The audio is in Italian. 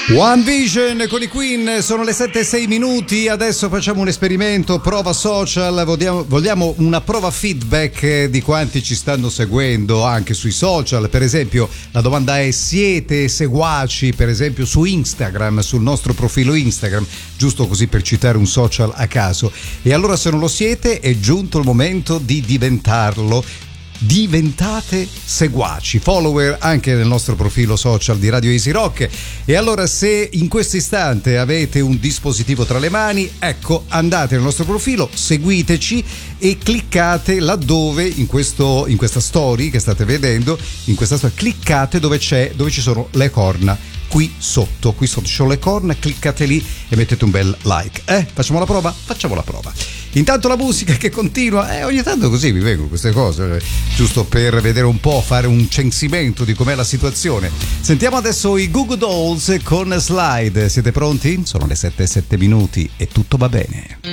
One Vision con i Queen, sono le 7:06. Adesso facciamo un esperimento, prova social, vogliamo una prova feedback di quanti ci stanno seguendo anche sui social. Per esempio la domanda è: siete seguaci per esempio su Instagram, sul nostro profilo Instagram, giusto così per citare un social a caso? E allora, se non lo siete, è giunto il momento di diventarlo. Diventate seguaci, follower anche nel nostro profilo social di Radio Easy Rock. E allora, se in questo istante avete un dispositivo tra le mani, ecco, andate nel nostro profilo, seguiteci e cliccate laddove in questa story che state vedendo, cliccate dove ci sono le corna. Qui sotto ci sono le corna, cliccate lì e mettete un bel like. Facciamo la prova? Facciamo la prova. Intanto la musica che continua, ogni tanto così vi vengono queste cose, giusto per vedere un po', fare un censimento di com'è la situazione. Sentiamo adesso i Goo Goo Dolls con Slide. Siete pronti? Sono le 7:07 e tutto va bene.